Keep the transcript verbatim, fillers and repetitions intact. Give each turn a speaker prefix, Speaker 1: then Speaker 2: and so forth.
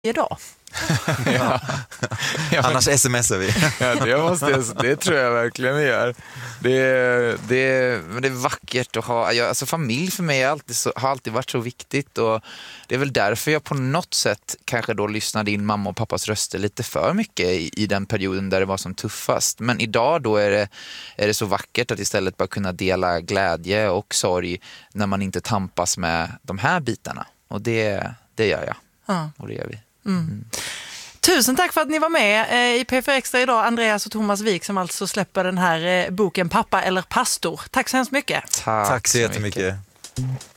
Speaker 1: idag.
Speaker 2: ja. Ja,
Speaker 3: Annars smsar vi.
Speaker 2: ja, det, måste jag, det tror jag verkligen vi gör. Det, det, men det är vackert att ha. Jag, alltså familj för mig är alltid så, har alltid varit så viktigt. Och det är väl därför jag på något sätt kanske då lyssnade in mamma och pappas röster lite för mycket i, i den perioden där det var som tuffast. Men idag då är det, är det så vackert att istället bara kunna dela glädje och sorg när man inte tampas med de här bitarna. Och det, det gör jag.
Speaker 1: Ja.
Speaker 2: Och det gör vi.
Speaker 1: Mm. Mm. Tusen tack för att ni var med i P fyra Extra idag, Andreas och Thomas Wik, som alltså släpper den här boken Pappa eller pastor. Tack så hemskt mycket.
Speaker 2: Tack,
Speaker 3: Tack så jättemycket.